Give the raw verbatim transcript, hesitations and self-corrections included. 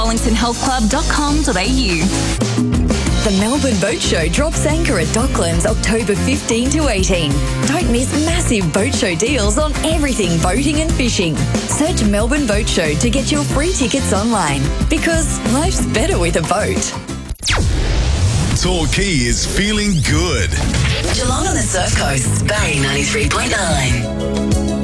wellington health club dot com dot a u. The Melbourne Boat Show drops anchor at Docklands October fifteenth to eighteenth. Don't miss massive boat show deals on everything boating and fishing. Search Melbourne Boat Show to get your free tickets online, because life's better with a boat. Torquay is feeling good. Geelong on the Surf Coast, Barry ninety-three point nine.